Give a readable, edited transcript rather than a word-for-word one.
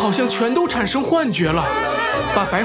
好像全都产生幻觉了，把白